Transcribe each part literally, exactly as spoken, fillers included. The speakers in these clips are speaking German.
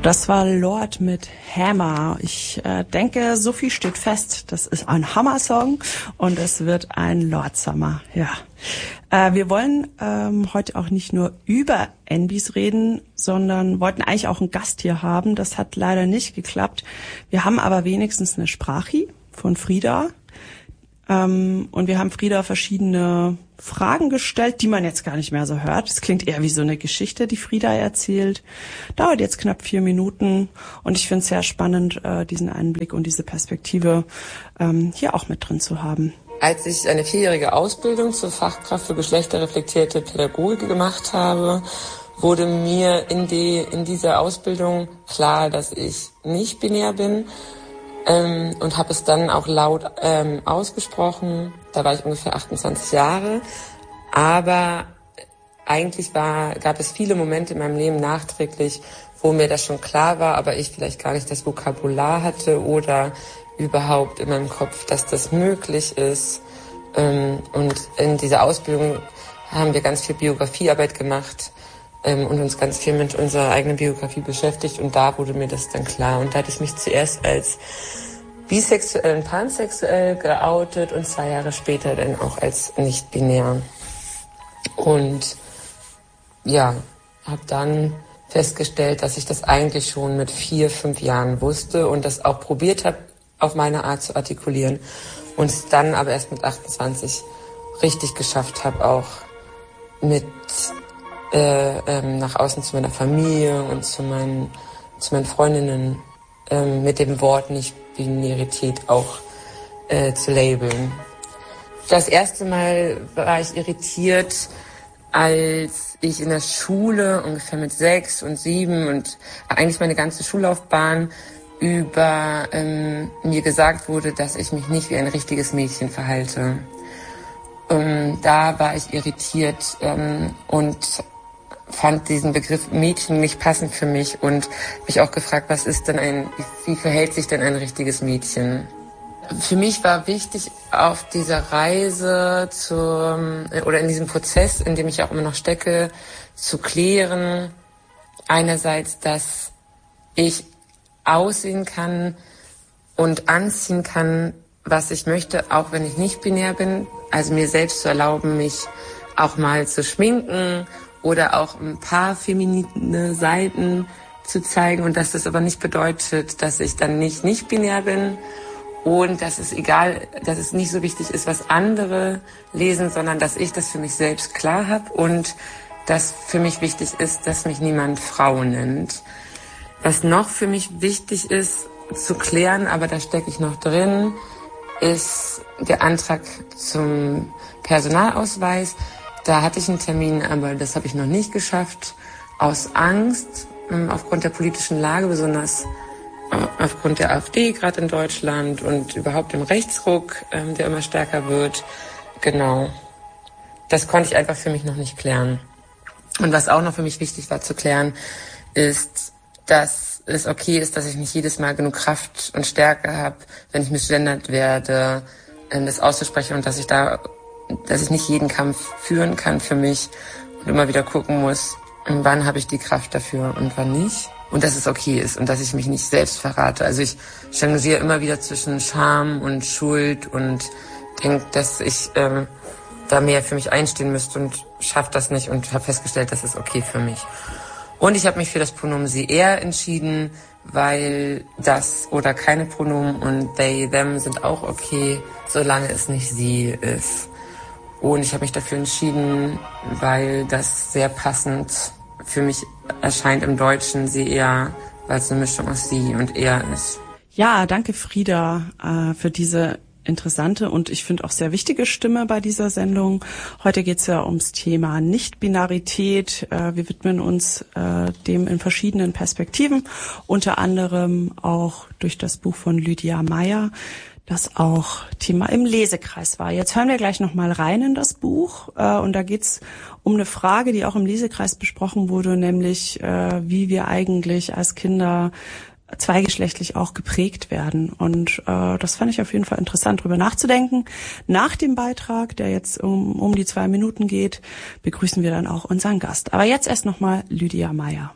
Das war Lord mit Hammer. Ich äh, denke, so viel steht fest. Das ist ein Hammer-Song und es wird ein Lord-Summer. Ja. Äh, wir wollen ähm, heute auch nicht nur über N B S reden, sondern wollten eigentlich auch einen Gast hier haben. Das hat leider nicht geklappt. Wir haben aber wenigstens eine Sprachi von Frida. Ähm, und wir haben Frida verschiedene Fragen gestellt, die man jetzt gar nicht mehr so hört. Es klingt eher wie so eine Geschichte, die Frida erzählt. Dauert jetzt knapp vier Minuten und ich finde es sehr spannend, äh, diesen Einblick und diese Perspektive ähm, hier auch mit drin zu haben. Als ich eine vierjährige Ausbildung zur Fachkraft für geschlechterreflektierte Pädagogik gemacht habe, wurde mir in, die, in dieser Ausbildung klar, dass ich nicht binär bin. Ähm, und habe es dann auch laut ähm, ausgesprochen. Da war ich ungefähr achtundzwanzig Jahre. Aber eigentlich war, gab es viele Momente in meinem Leben nachträglich, wo mir das schon klar war, aber ich vielleicht gar nicht das Vokabular hatte oder überhaupt in meinem Kopf, dass das möglich ist. Ähm, und in dieser Ausbildung haben wir ganz viel Biografiearbeit gemacht ähm, und uns ganz viel mit unserer eigenen Biografie beschäftigt. Und da wurde mir das dann klar. Und da hatte ich mich zuerst als bisexuell und pansexuell geoutet und zwei Jahre später dann auch als nicht-binär. Und ja, habe dann festgestellt, dass ich das eigentlich schon mit vier, fünf Jahren wusste und das auch probiert habe, auf meine Art zu artikulieren. Und es dann aber erst mit achtundzwanzig richtig geschafft habe, auch mit äh, ähm, nach außen zu meiner Familie und zu meinen, zu meinen Freundinnen ähm, mit dem Wort Nicht-Binarität auch äh, zu labeln. Das erste Mal war ich irritiert, als ich in der Schule ungefähr mit sechs und sieben und eigentlich meine ganze Schullaufbahn über ähm, mir gesagt wurde, dass ich mich nicht wie ein richtiges Mädchen verhalte. Ähm, da war ich irritiert ähm, und fand diesen Begriff Mädchen nicht passend für mich und mich auch gefragt, was ist denn ein, wie, wie verhält sich denn ein richtiges Mädchen? Für mich war wichtig, auf dieser Reise zum, oder in diesem Prozess, in dem ich auch immer noch stecke, zu klären, einerseits, dass ich aussehen kann und anziehen kann, was ich möchte, auch wenn ich nicht binär bin. Also mir selbst zu erlauben, mich auch mal zu schminken oder auch ein paar feminine Seiten zu zeigen und dass das aber nicht bedeutet, dass ich dann nicht nicht binär bin. Und dass es egal, dass es nicht so wichtig ist, was andere lesen, sondern dass ich das für mich selbst klar habe und dass für mich wichtig ist, dass mich niemand Frau nennt. Was noch für mich wichtig ist zu klären, aber da stecke ich noch drin, ist der Antrag zum Personalausweis. Da hatte ich einen Termin, aber das habe ich noch nicht geschafft, aus Angst, aufgrund der politischen Lage, besonders aufgrund der AfD gerade in Deutschland und überhaupt dem Rechtsruck, ähm, der immer stärker wird. Genau. Das konnte ich einfach für mich noch nicht klären. Und was auch noch für mich wichtig war zu klären, ist, dass es okay ist, dass ich nicht jedes Mal genug Kraft und Stärke habe, wenn ich misgendert werde, ähm, das auszusprechen und dass ich da, dass ich nicht jeden Kampf führen kann für mich und immer wieder gucken muss, wann habe ich die Kraft dafür und wann nicht. Und dass es okay ist und dass ich mich nicht selbst verrate. Also ich changiere immer wieder zwischen Scham und Schuld und denke, dass ich ähm, da mehr für mich einstehen müsste und schaffe das nicht und habe festgestellt, das ist okay für mich. Und ich habe mich für das Pronomen sie, er entschieden, weil das oder keine Pronomen und they, them sind auch okay, solange es nicht sie ist. Und ich habe mich dafür entschieden, weil das sehr passend für mich erscheint im Deutschen sie eher, weil es eine Mischung aus sie und er ist. Ja, danke Frida äh, für diese interessante und ich finde auch sehr wichtige Stimme bei dieser Sendung. Heute geht es ja ums Thema Nicht-Binarität. Äh, wir widmen uns äh, dem in verschiedenen Perspektiven, unter anderem auch durch das Buch von Lydia Meyer, das auch Thema im Lesekreis war. Jetzt hören wir gleich nochmal rein in das Buch äh, und da geht's um eine Frage, die auch im Lesekreis besprochen wurde, nämlich äh, wie wir eigentlich als Kinder zweigeschlechtlich auch geprägt werden. Und äh, das fand ich auf jeden Fall interessant, drüber nachzudenken. Nach dem Beitrag, der jetzt um, um die zwei Minuten geht, begrüßen wir dann auch unseren Gast. Aber jetzt erst nochmal Lydia Meyer.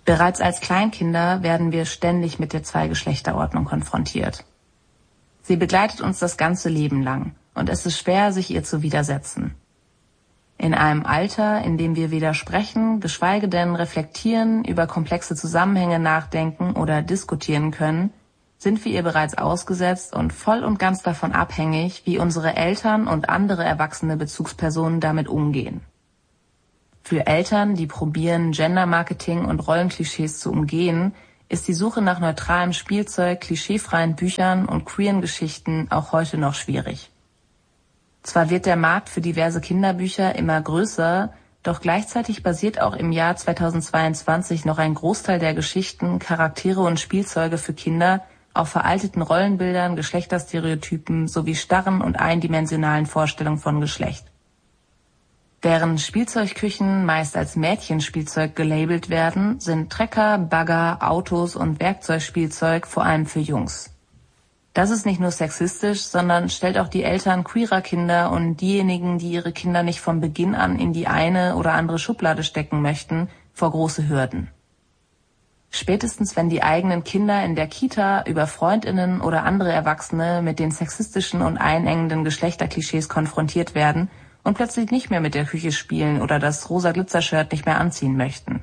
Bereits als Kleinkinder werden wir ständig mit der Zweigeschlechterordnung konfrontiert. Sie begleitet uns das ganze Leben lang und es ist schwer, sich ihr zu widersetzen. In einem Alter, in dem wir weder sprechen, geschweige denn reflektieren, über komplexe Zusammenhänge nachdenken oder diskutieren können, sind wir ihr bereits ausgesetzt und voll und ganz davon abhängig, wie unsere Eltern und andere erwachsene Bezugspersonen damit umgehen. Für Eltern, die probieren, Gender-Marketing und Rollenklischees zu umgehen, ist die Suche nach neutralem Spielzeug, klischeefreien Büchern und queeren Geschichten auch heute noch schwierig. Zwar wird der Markt für diverse Kinderbücher immer größer, doch gleichzeitig basiert auch im Jahr zweitausendzweiundzwanzig noch ein Großteil der Geschichten, Charaktere und Spielzeuge für Kinder auf veralteten Rollenbildern, Geschlechterstereotypen sowie starren und eindimensionalen Vorstellungen von Geschlecht. Während Spielzeugküchen meist als Mädchenspielzeug gelabelt werden, sind Trecker, Bagger, Autos und Werkzeugspielzeug vor allem für Jungs. Das ist nicht nur sexistisch, sondern stellt auch die Eltern queerer Kinder und diejenigen, die ihre Kinder nicht von Beginn an in die eine oder andere Schublade stecken möchten, vor große Hürden. Spätestens wenn die eigenen Kinder in der Kita über FreundInnen oder andere Erwachsene mit den sexistischen und einengenden Geschlechterklischees konfrontiert werden und plötzlich nicht mehr mit der Küche spielen oder das rosa Glitzershirt nicht mehr anziehen möchten.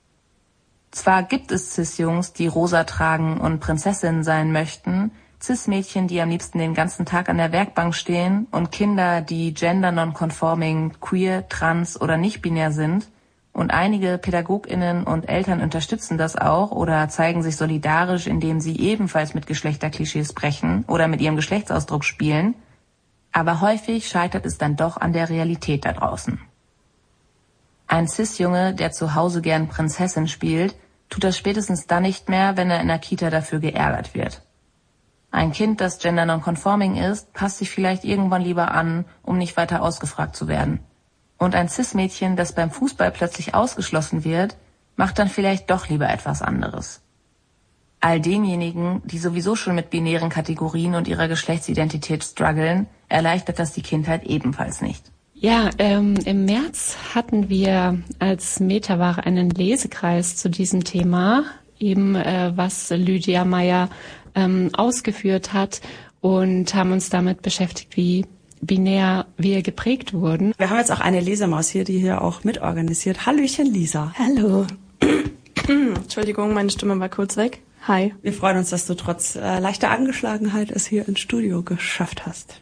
Zwar gibt es Cis-Jungs, die rosa tragen und Prinzessinnen sein möchten, Cis-Mädchen, die am liebsten den ganzen Tag an der Werkbank stehen und Kinder, die gender-non-conforming, queer, trans oder nicht-binär sind, und einige PädagogInnen und Eltern unterstützen das auch oder zeigen sich solidarisch, indem sie ebenfalls mit Geschlechterklischees brechen oder mit ihrem Geschlechtsausdruck spielen, aber häufig scheitert es dann doch an der Realität da draußen. Ein Cis-Junge, der zu Hause gern Prinzessin spielt, tut das spätestens dann nicht mehr, wenn er in der Kita dafür geärgert wird. Ein Kind, das gender non-conforming ist, passt sich vielleicht irgendwann lieber an, um nicht weiter ausgefragt zu werden. Und ein Cis-Mädchen, das beim Fußball plötzlich ausgeschlossen wird, macht dann vielleicht doch lieber etwas anderes. All denjenigen, die sowieso schon mit binären Kategorien und ihrer Geschlechtsidentität strugglen, erleichtert das die Kindheit ebenfalls nicht. Ja, ähm, im März hatten wir als Metaware einen Lesekreis zu diesem Thema, eben äh, was Lydia Meyer ähm, ausgeführt hat, und haben uns damit beschäftigt, wie binär wir geprägt wurden. Wir haben jetzt auch eine Lesemaus hier, die hier auch mitorganisiert. Hallöchen, Lisa. Hallo. Entschuldigung, meine Stimme war kurz weg. Hi. Wir freuen uns, dass du trotz äh, leichter Angeschlagenheit es hier ins Studio geschafft hast.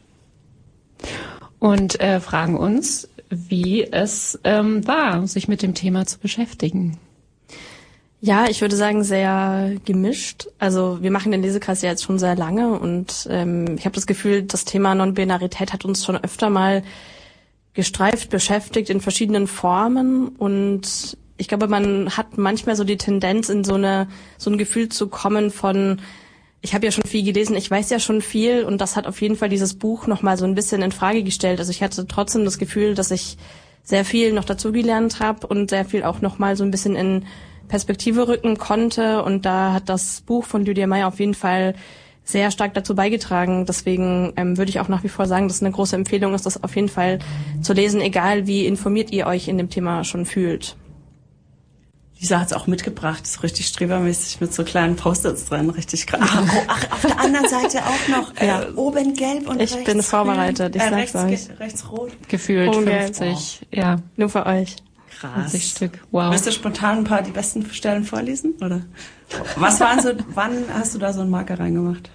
Und äh, fragen uns, wie es ähm, war, sich mit dem Thema zu beschäftigen. Ja, ich würde sagen, sehr gemischt. Also wir machen den Lesekreis ja jetzt schon sehr lange und ähm, ich habe das Gefühl, das Thema Non-Binarität hat uns schon öfter mal gestreift, beschäftigt in verschiedenen Formen, und ich glaube, man hat manchmal so die Tendenz, in so eine so ein Gefühl zu kommen von, ich habe ja schon viel gelesen, ich weiß ja schon viel, und das hat auf jeden Fall dieses Buch nochmal so ein bisschen in Frage gestellt. Also ich hatte trotzdem das Gefühl, dass ich sehr viel noch dazugelernt habe und sehr viel auch nochmal so ein bisschen in Perspektive rücken konnte, und da hat das Buch von Lydia Meyer auf jeden Fall sehr stark dazu beigetragen. Deswegen ähm, würde ich auch nach wie vor sagen, dass es eine große Empfehlung ist, das auf jeden Fall zu lesen, egal wie informiert ihr euch in dem Thema schon fühlt. Lisa hat's auch mitgebracht, ist richtig strebermäßig mit so kleinen Post-its drin, richtig krass. Ach, oh, ach, auf der anderen Seite auch noch ja. äh, oben gelb und ich rechts bin vorbereitet, ich äh, sag's rechts, euch. Rechts rot. Gefühlt oh, fünfzig, oh. ja. Nur für euch. Krass. fünfzig Stück, wow. Willst du spontan ein paar die besten Stellen vorlesen, oder? Was waren so, wann hast du da so einen Marker reingemacht?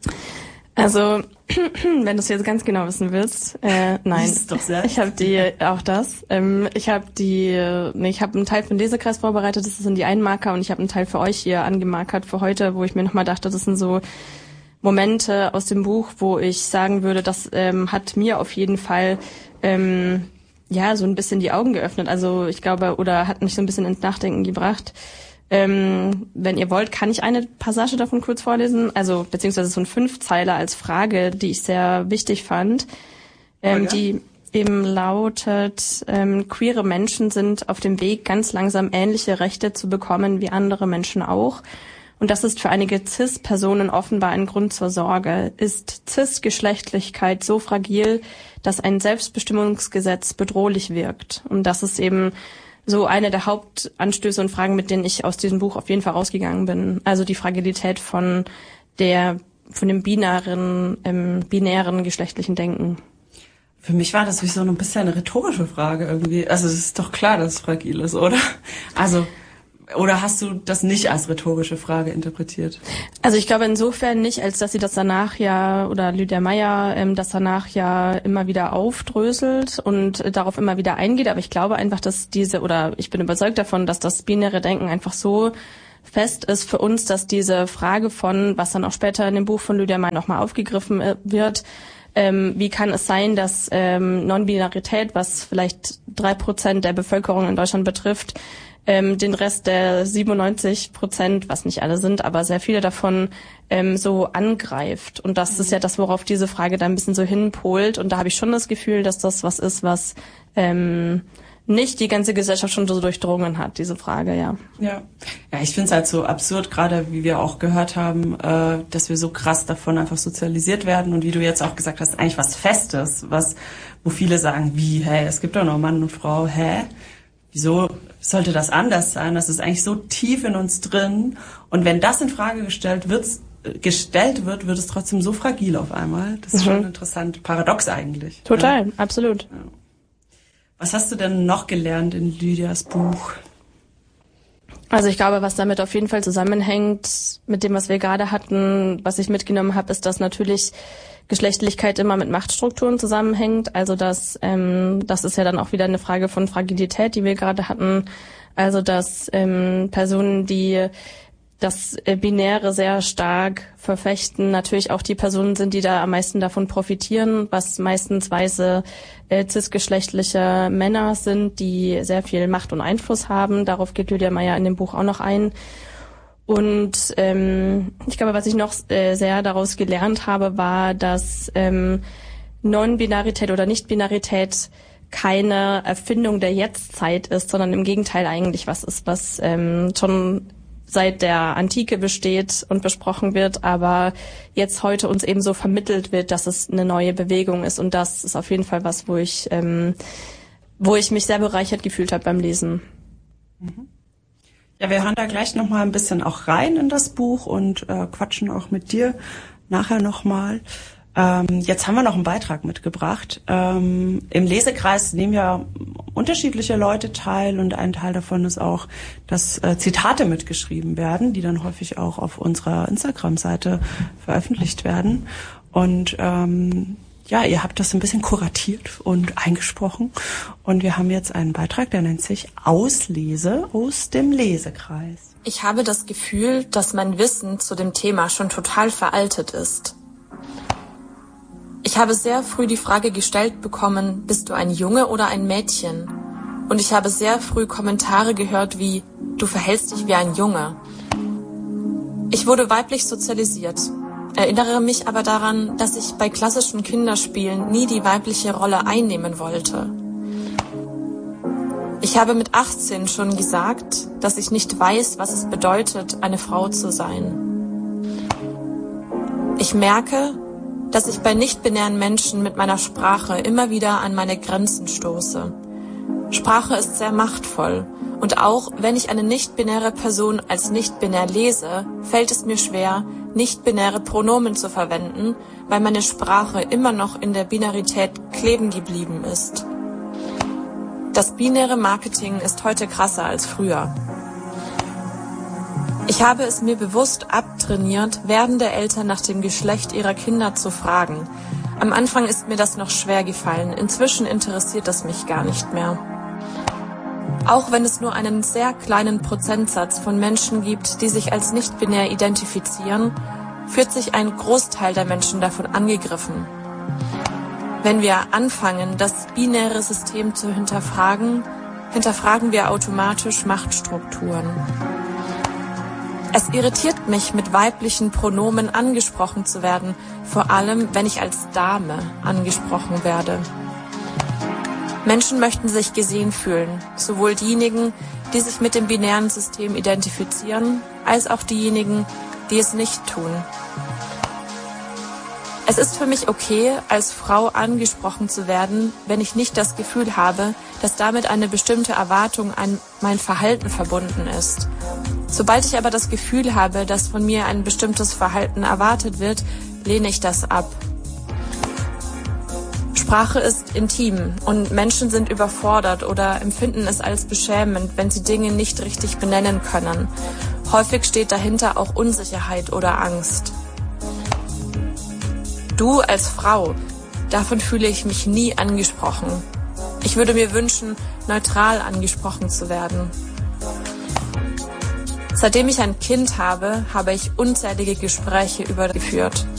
Also, wenn du es jetzt ganz genau wissen willst, äh, nein. Das ist doch sehr. Ich habe die, auch das. Ähm, ich habe die, nee, ich habe einen Teil für den Lesekreis vorbereitet, das sind die Einmarker, und ich habe einen Teil für euch hier angemarkert für heute, wo ich mir nochmal dachte, das sind so Momente aus dem Buch, wo ich sagen würde, das ähm, hat mir auf jeden Fall ähm, ja so ein bisschen die Augen geöffnet. Also ich glaube, oder hat mich so ein bisschen ins Nachdenken gebracht. Ähm, wenn ihr wollt, kann ich eine Passage davon kurz vorlesen, also beziehungsweise so ein Fünfzeiler als Frage, die ich sehr wichtig fand, ähm, die eben lautet, ähm, queere Menschen sind auf dem Weg, ganz langsam ähnliche Rechte zu bekommen wie andere Menschen auch. Und das ist für einige Cis-Personen offenbar ein Grund zur Sorge. Ist Cis-Geschlechtlichkeit so fragil, dass ein Selbstbestimmungsgesetz bedrohlich wirkt? Und das ist eben so eine der Hauptanstöße und Fragen, mit denen ich aus diesem Buch auf jeden Fall rausgegangen bin. Also die Fragilität von der, von dem binären, ähm, binären geschlechtlichen Denken. Für mich war das wie so ein bisschen eine rhetorische Frage irgendwie. Also es ist doch klar, dass es fragil ist, oder? Also, oder hast du das nicht als rhetorische Frage interpretiert? Also ich glaube insofern nicht, als dass sie das danach ja, oder Lydia Meyer, ähm, das danach ja immer wieder aufdröselt und äh, darauf immer wieder eingeht. Aber ich glaube einfach, dass diese, oder ich bin überzeugt davon, dass das binäre Denken einfach so fest ist für uns, dass diese Frage von, was dann auch später in dem Buch von Lydia Meyer nochmal aufgegriffen äh, wird, ähm, wie kann es sein, dass ähm, Non-Binarität, was vielleicht drei Prozent der Bevölkerung in Deutschland betrifft, ähm, den Rest der siebenundneunzig Prozent, was nicht alle sind, aber sehr viele davon ähm, so angreift. Und das mhm. ist ja das, worauf diese Frage da ein bisschen so hinpolt. Und da habe ich schon das Gefühl, dass das was ist, was ähm, nicht die ganze Gesellschaft schon so durchdrungen hat, diese Frage, ja. Ja, ja, ich finde es halt so absurd, gerade wie wir auch gehört haben, äh, dass wir so krass davon einfach sozialisiert werden und wie du jetzt auch gesagt hast, eigentlich was Festes, was, wo viele sagen, wie, hä, es gibt doch noch Mann und Frau, hä? Wieso sollte das anders sein? Das ist eigentlich so tief in uns drin. Und wenn das in Frage gestellt wird, gestellt wird, wird es trotzdem so fragil auf einmal. Das ist mhm. schon interessant, paradox eigentlich. Total, ja. Absolut. Ja. Was hast du denn noch gelernt in Lydias Buch? Also ich glaube, was damit auf jeden Fall zusammenhängt mit dem, was wir gerade hatten, was ich mitgenommen habe, ist, dass natürlich Geschlechtlichkeit immer mit Machtstrukturen zusammenhängt. Also dass ähm, das ist ja dann auch wieder eine Frage von Fragilität, die wir gerade hatten. Also dass ähm, Personen, die das äh, Binäre sehr stark verfechten, natürlich auch die Personen sind, die da am meisten davon profitieren, was meistens weiße äh, cisgeschlechtliche Männer sind, die sehr viel Macht und Einfluss haben. Darauf geht Lydia Meyer in dem Buch auch noch ein. Und ähm, ich glaube, was ich noch äh, sehr daraus gelernt habe, war, dass ähm, Non-Binarität oder Nicht-Binarität keine Erfindung der Jetztzeit ist, sondern im Gegenteil eigentlich was ist, was ähm, schon seit der Antike besteht und besprochen wird, aber jetzt heute uns eben so vermittelt wird, dass es eine neue Bewegung ist. Und das ist auf jeden Fall was, wo ich, ähm, wo ich mich sehr bereichert gefühlt habe beim Lesen. Ja, wir hören da gleich nochmal ein bisschen auch rein in das Buch und äh, quatschen auch mit dir nachher nochmal. Ähm, jetzt haben wir noch einen Beitrag mitgebracht. Ähm, im Lesekreis nehmen ja unterschiedliche Leute teil und ein Teil davon ist auch, dass äh, Zitate mitgeschrieben werden, die dann häufig auch auf unserer Instagram-Seite veröffentlicht werden. Und ähm, ja, ihr habt das ein bisschen kuratiert und eingesprochen und wir haben jetzt einen Beitrag, der nennt sich Auslese aus dem Lesekreis. Ich habe das Gefühl, dass mein Wissen zu dem Thema schon total veraltet ist. Ich habe sehr früh die Frage gestellt bekommen, bist du ein Junge oder ein Mädchen? Und ich habe sehr früh Kommentare gehört wie, du verhältst dich wie ein Junge. Ich wurde weiblich sozialisiert, erinnere mich aber daran, dass ich bei klassischen Kinderspielen nie die weibliche Rolle einnehmen wollte. Ich habe mit achtzehn schon gesagt, dass ich nicht weiß, was es bedeutet, eine Frau zu sein. Ich merke, dass ich bei nicht-binären Menschen mit meiner Sprache immer wieder an meine Grenzen stoße. Sprache ist sehr machtvoll und auch wenn ich eine nicht-binäre Person als nicht-binär lese, fällt es mir schwer, nicht-binäre Pronomen zu verwenden, weil meine Sprache immer noch in der Binarität kleben geblieben ist. Das binäre Marketing ist heute krasser als früher. Ich habe es mir bewusst abtrainiert, werdende Eltern nach dem Geschlecht ihrer Kinder zu fragen. Am Anfang ist mir das noch schwer gefallen, inzwischen interessiert es mich gar nicht mehr. Auch wenn es nur einen sehr kleinen Prozentsatz von Menschen gibt, die sich als nicht-binär identifizieren, fühlt sich ein Großteil der Menschen davon angegriffen. Wenn wir anfangen, das binäre System zu hinterfragen, hinterfragen wir automatisch Machtstrukturen. Es irritiert mich, mit weiblichen Pronomen angesprochen zu werden, vor allem, wenn ich als Dame angesprochen werde. Menschen möchten sich gesehen fühlen, sowohl diejenigen, die sich mit dem binären System identifizieren, als auch diejenigen, die es nicht tun. Es ist für mich okay, als Frau angesprochen zu werden, wenn ich nicht das Gefühl habe, dass damit eine bestimmte Erwartung an mein Verhalten verbunden ist. Sobald ich aber das Gefühl habe, dass von mir ein bestimmtes Verhalten erwartet wird, lehne ich das ab. Sprache ist intim und Menschen sind überfordert oder empfinden es als beschämend, wenn sie Dinge nicht richtig benennen können. Häufig steht dahinter auch Unsicherheit oder Angst. Du als Frau, davon fühle ich mich nie angesprochen. Ich würde mir wünschen, neutral angesprochen zu werden. Seitdem ich ein Kind habe, habe ich unzählige Gespräche über geführt.